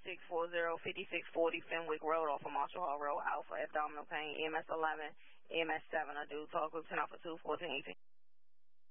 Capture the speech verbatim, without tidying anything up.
six four zero, five six four zero Fenwick Road off of Marshall Hall Road, Alpha, abdominal pain, E M S eleven, E M S seven. I do talk with ten alpha two, fourteen eighteen.